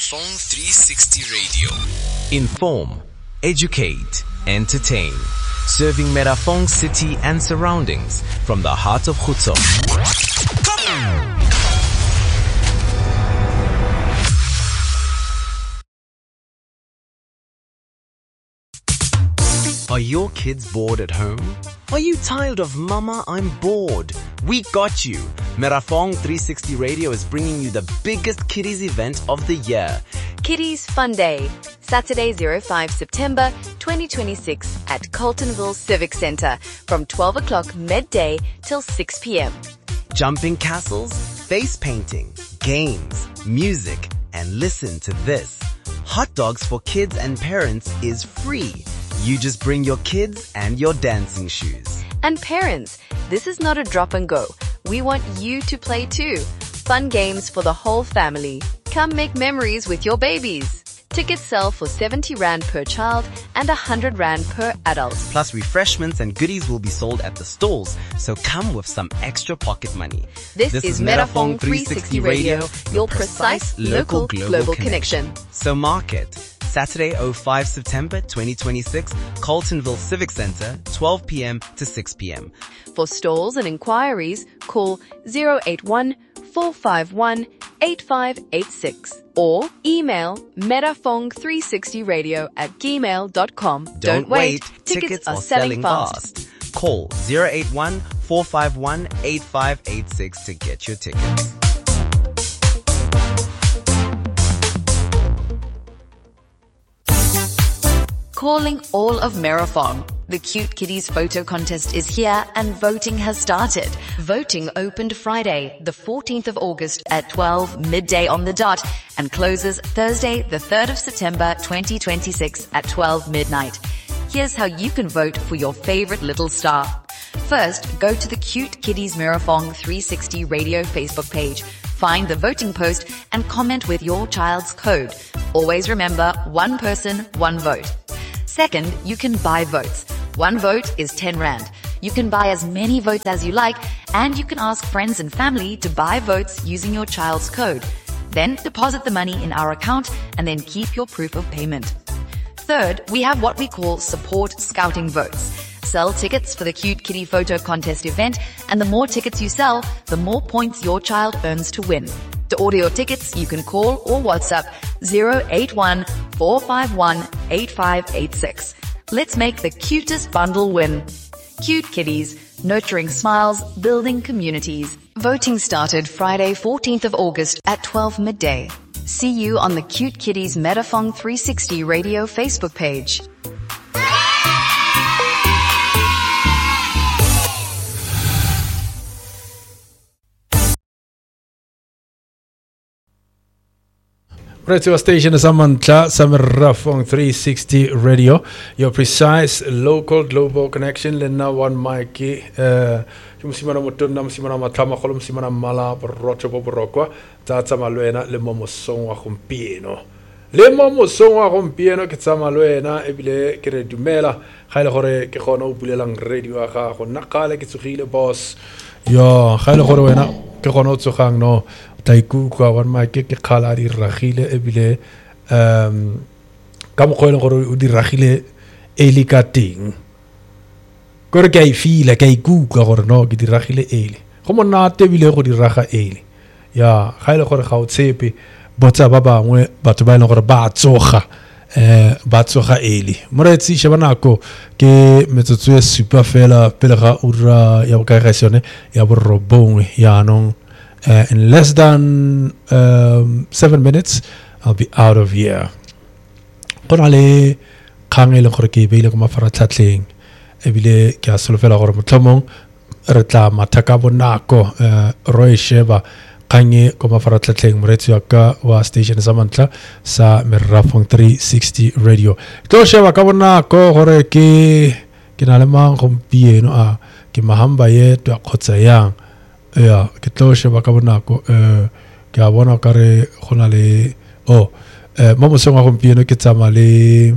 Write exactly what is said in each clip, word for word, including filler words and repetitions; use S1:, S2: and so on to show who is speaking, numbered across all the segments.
S1: Merafong three sixty Radio.
S2: Inform, educate, entertain. Serving Merafong City and surroundings from the heart of Khutso. Are your kids bored at home? Are you tired of Mama, I'm bored? We got you. Merafong three sixty Radio is bringing you the biggest kiddies event of the year.
S3: Kiddies Fun Day, Saturday oh five September twenty twenty-six at Carltonville Civic Centre from twelve o'clock midday till six p.m.
S2: Jumping castles, face painting, games, music, and listen to this. Hot dogs for kids and parents is free. You just bring your kids and your dancing shoes.
S3: And parents, this is not a drop and go. We want you to play too. Fun games for the whole family. Come make memories with your babies. Tickets sell for seventy rand per child and one hundred rand per adult.
S2: Plus refreshments and goodies will be sold at the stalls, so come with some extra pocket money.
S3: This, this is Merafong three sixty Radio, your precise local global, global connection. connection.
S2: So mark it. Saturday oh five September twenty twenty-six, Carltonville Civic Centre, twelve p.m. to six p.m.
S3: For stalls and inquiries, call zero eight one, four five one, eight five eight six or email merafong three sixty radio at gmail dot com.
S2: Don't, Don't wait, tickets, tickets are, are selling fast. fast. Call zero eight one, four five one, eight five eight six to get your tickets.
S3: Calling all of Merafong. The Cute Kiddies photo contest is here and voting has started. Voting opened Friday, the fourteenth of August at twelve midday on the dot and closes Thursday, the third of September twenty twenty-six at twelve midnight. Here's how you can vote for your favorite little star. First, go to the Cute Kiddies Merafong three sixty Radio Facebook page. Find the voting post and comment with your child's code. Always remember, one person, one vote. Second, you can buy votes. One vote is ten rand. You can buy as many votes as you like, and you can ask friends and family to buy votes using your child's code. Then deposit the money in our account and then keep your proof of payment. Third, we have what we call support scouting votes. Sell tickets for the Cute Kitty photo contest event, and the more tickets you sell, the more points your child earns to win. To order your tickets, you can call or WhatsApp zero eight one, four five one, eight five eight six. Let's make the cutest bundle win. Cute Kitties, nurturing smiles, building communities. Voting started Friday, fourteenth of August at twelve midday. See you on the Cute Kitties Merafong three sixty Radio Facebook page.
S4: Radio station Samantla Merafong three sixty Radio, your precise local global connection. Lena one Mikey, uh, Simana Mutuna, Simana Matama, Colum, Simana Mala, Rocha Boborokwa, Tatamaluena, Lemomo Songa Humpieno. Lemomo Songa Humpieno, Ketsamaluena, Ebile, Keredumela, Hailore, Kehono, Bulang Radio, Nakale, Kitsuhile boss. Yo, Hailorena, Kehono Tsuhang, no. Taiku kwa wan ma ke ke khala di ragile ebile um ka mo khwele gore o di ragile eli ka teng gore ke I feel ke ikutlwa gore no ke di ragile eli go monna tebile go di raga eli ya ga ile gore ga o tshepe botsa ba bangwe batho ba ile gore ba tsoga eh ba tsoga eli moretsi shebanako ke metsotso e super fela pele ga ura ya bokagisone ya borobongwe ya no. Uh, in less than um, seven minutes, I'll be out of here. Konale kangele gore ke beile go mafaratlhatlheng ebile ke a solofela gore motlhomong re tla mathaka bonako roe sheba kanye go mafaratlhatlheng moretsi wa ka wa station sa mantla sa Merafong three sixty Radio. Tlo sheba ka bonako gore ke ke na le mang gompieno a ke mahamba ye twa khotsa yang. Ya ke tlo sheba ka bonako eh ke a bona ka re gona le oh eh mo mosong wa gompieno ke tsama le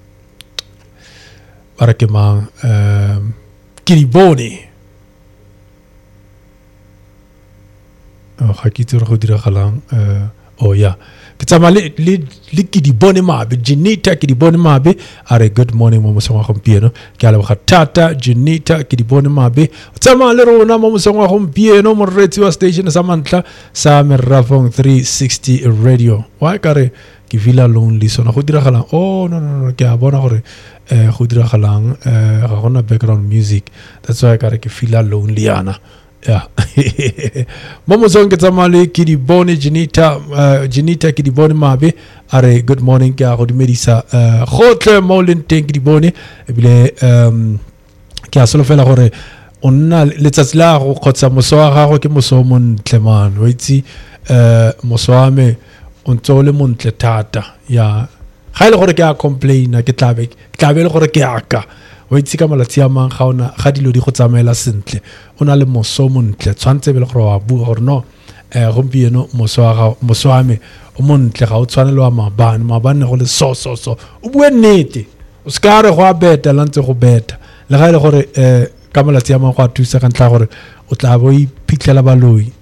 S4: para ke mang eh Kiriboni oh ga ke tsere go dira galang eh oh yeah ke tsama le le le ke di bone mabe Janita ke di bone mabe are good morning mo mosong wa gompieno ke a leboga thata Janita ke di bone mabe tsama le rona mo mosong wa gompieno mo retsi wa station sa mantla sa Merafong three sixty radio wa kare ke vila lonely so na go diragalang oh no no no ke a bona gore eh go diragalang eh ga gona background music that's why kare ke feel lonely ana yeah momo zonke tsamale ke di bone Janita uh, Janita ke di bone mabe are good morning ke a go dumedisa uh, gotle mo lenteng ke di bone ebile um ke a solofela gore onna letsatsi la go khotsa moso wa gago ke moso montle man o itse uh, moso wa me o ntse le montle thata ya ga ile gore ke a complain ke tlabe tlabe le gore ke aka o itse ka malatsi a mang ga ona ga dilo di go tsamaela sentle o na le moso montle tshwantse be le gore wa bua gore no eh gompieno moso wa ga moso wa me o montle ga o tshwanelwa mabane mabane go le so so so o bue nnete o ska re go a beta lantse go beta le ga ile gore eh ka malatsi a mang go a thusa ka ntla gore o tla bo iphitlhela baloi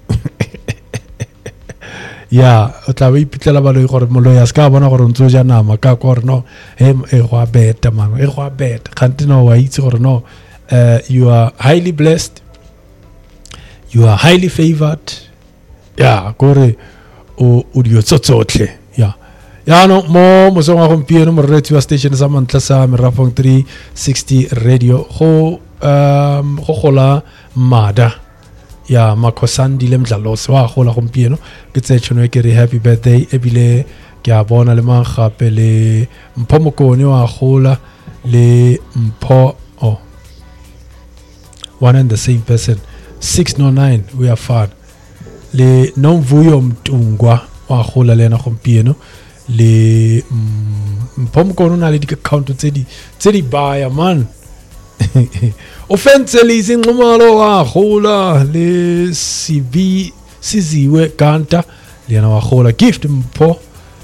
S4: ya o tla bo iphitlhela baloi gore moloi a ska bona gore ntse o ja nama ka gore no e go a beta man e go a beta kante no wa itse gore no uh, you are highly blessed you are highly favored ya gore o o dio tsotsotle ya ya no mo mo so wa gompieno mo retsi wa station sa mantla sa Merafong three sixty radio go um go gola mada ya makosandi le mdlalosi wa gola gompieno ke tse tshone ke re happy birthday ebile ke a bona le mang gape le mpho mokone wa gola le mpho oh one and the same person six oh nine we are fine le nomvuyo mtungwa wa gola le na gompieno le mpho mokone na le di account tse di tse di baya man offense lezi ngumalo wa gola le C V siziwe kanta lena wa gola gift mpho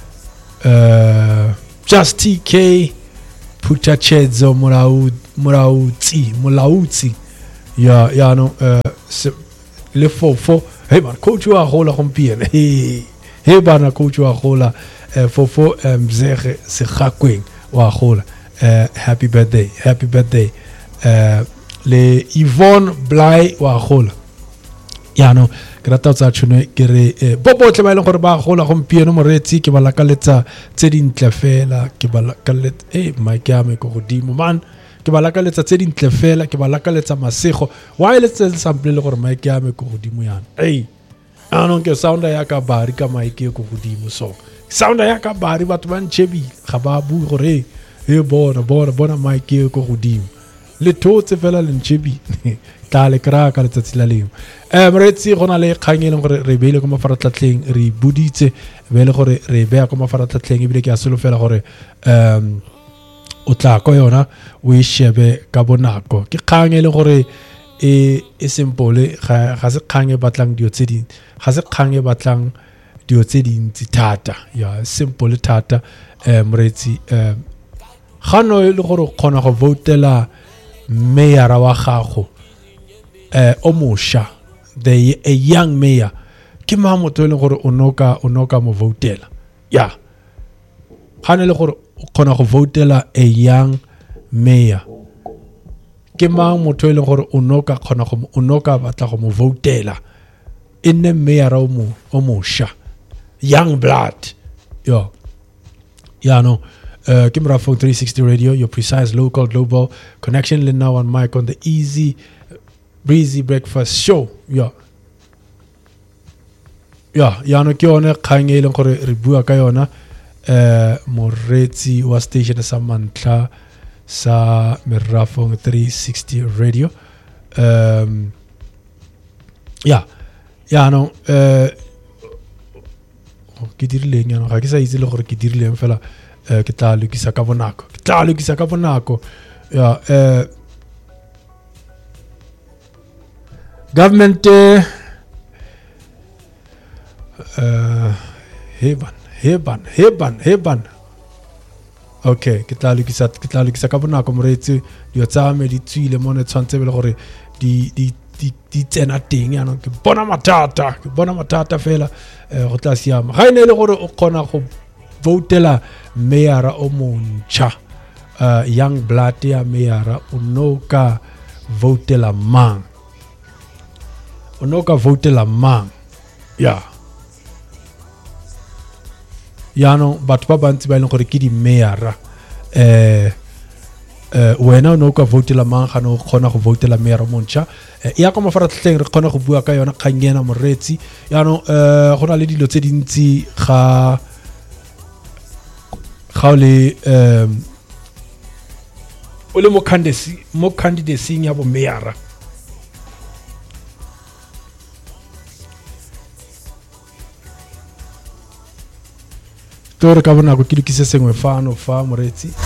S4: uh just T K Putachedzo Murau Murauti Mulautsi ya ya no uh le fofo hey man coach wa gola gompieno hey hey bana coach wa gola fofo mzege se gakweng wa gola happy birthday happy birthday uh, le Yvonne Bly wa gola ya no ke rata tsa tshone ke re bobotle ba ile gore ba gola gompieno moretsi ke ba lakaletsa tse dintle fela ke ba lakaletsa eh my game go godimo man ke ba lakaletsa tse dintle fela ke ba lakaletsa masego wa ile tse sample le gore my game go godimo yana hey ano ke sounda ya ka bari ka maike go godimo so sounda ya ka bari batho ba ntšhebi ga ba bu gore e bona bona bona maike go godimo le thotse fela le ntšhebi tla le kra ka letsatsi la leo eh moretsi gona le kgangele gore re beile go mafaratlhatlheng re buditse be le gore re bea go mafaratlhatlheng e bile ke a solofela gore um o tla ko yona o e shebe ka bonako ke kgangele gore e e simple ga ga se kgange batlang dio tse di ga se kgange batlang dio tse dintsi thata ya simple thata eh moretsi eh ga no le gore khona go votela mayor wa gago eh o mosha the a young mayor ke ma motho le gore o noka o noka mo votela ya gane le gore o khona go votela a young mayor ke ma motho le gore o noka khona go o noka batla go mo votela ene mayor o mo o mosha young blood yo ya no Uh, Kimra Phone three sixty Radio, your precise local global connection. Lynn now on mic on the easy breezy breakfast show. Yeah. Yeah, ya no ke ona khangele gore re bua ka yona eh moretsi wa station sa mantla sa Merafong three sixty Radio. Um yeah. Ya no eh ke dirile nyana ga ke sa itse le gore ke dirile fela eh ke tla lokisa ka bonako ke tla lokisa ka bonako ya eh government eh heban heban heban heban okay ke tla lokisa ke tla lokisa ka bonako moretsi dio tsa me di tswile mone tshwantse be le gore di di di di tsena teng ya no ke bona matata ke bona matata fela go tla siama ga ene le gore o kgona go votela mayor o montšha uh, young blood ya mayor o no ka votela mang o no ka votela mang ya ya no batho ba bantsi ba ileng gore ke di mayor eh eh wena o no ka votela mang ga no kgona go votela mayor o montšha ya ka mafaratlhatlheng re kgona go bua ka yona kgangena moretsi ya no eh go na le dilo tse dintsi ga ga le um o le mo candidacy mo candidacy ya bo mayor tore ka bona go ke dikise sengwe fa no fa moretsi